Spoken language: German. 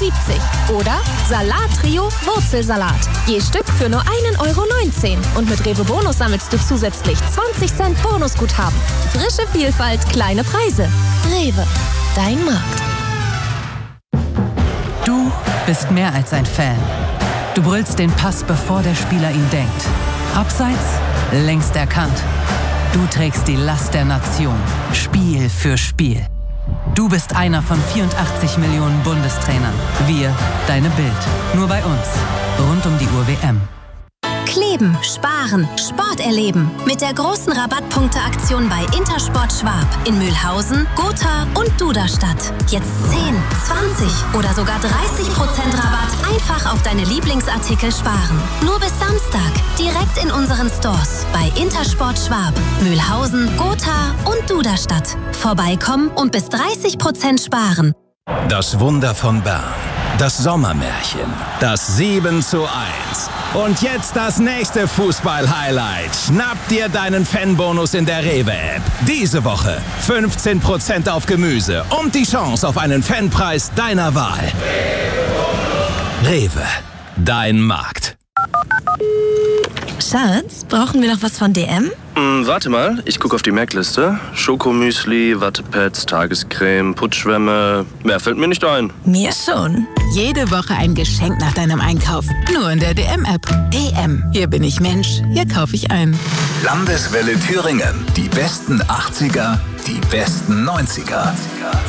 Oder Salat-Trio Wurzelsalat. Je Stück für nur 1,19 €. Und mit Rewe Bonus sammelst du zusätzlich 20 Cent Bonusguthaben. Frische Vielfalt, kleine Preise. Rewe, dein Markt. Du bist mehr als ein Fan. Du brüllst den Pass, bevor der Spieler ihn denkt. Abseits, längst erkannt. Du trägst die Last der Nation, Spiel für Spiel. Du bist einer von 84 Millionen Bundestrainern. Wir, deine Bild. Nur bei uns. Rund um die Uhr WM. Kleben, sparen, Sport erleben. Mit der großen Rabattpunkteaktion bei Intersport Schwab in Mühlhausen, Gotha und Duderstadt. Jetzt 10, 20 oder sogar 30% Rabatt einfach auf deine Lieblingsartikel sparen. Nur bis Samstag. Direkt in unseren Stores bei Intersport Schwab, Mühlhausen, Gotha und Duderstadt. Vorbeikommen und bis 30% sparen. Das Wunder von Bern. Das Sommermärchen. Das 7:1. Und jetzt das nächste Fußball-Highlight. Schnapp dir deinen Fanbonus in der Rewe-App. Diese Woche 15% auf Gemüse und die Chance auf einen Fanpreis deiner Wahl. Rewe, dein Markt. Schatz, brauchen wir noch was von DM? Warte mal, ich gucke auf die Merkliste. Schokomüsli, Wattepads, Tagescreme, Putzschwämme. Mehr fällt mir nicht ein. Mir schon. Jede Woche ein Geschenk nach deinem Einkauf. Nur in der DM-App. DM. Hier bin ich Mensch. Hier kaufe ich ein. Landeswelle Thüringen. Die besten 80er, die besten 90er.